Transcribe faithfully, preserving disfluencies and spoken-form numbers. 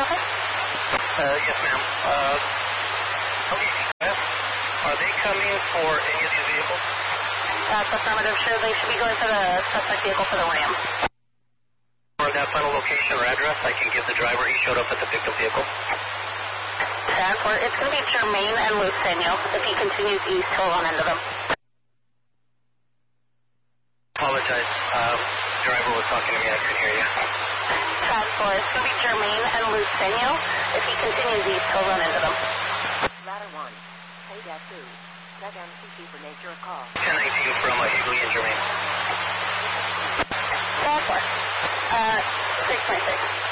traffic? Uh, yes, ma'am. Uh, are they coming for any of these vehicles? That's affirmative. Sure, they should be going for the suspect vehicle for the Ram. For that final location or address, I can give the driver he showed up at the victim vehicle. Transport. It's going to be Germain and Lucenio. If he continues east, he'll run into them. Apologize. Um, driver was talking to me. I couldn't hear you. Transport. It's going to be Germain and Lucenio. If he continues east, he'll run into them. Ladder one. K two. Check M C C for nature of call. ten nineteen from uh, Hughley and Germain. Transport. Uh, six point six.